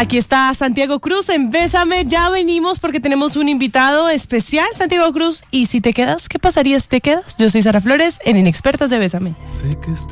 Aquí está Santiago Cruz en Bésame. Ya venimos porque tenemos un invitado especial, Santiago Cruz. Y si te quedas, ¿qué pasaría si te quedas? Yo soy Sara Flores en Inexpertas de Bésame. Sé que está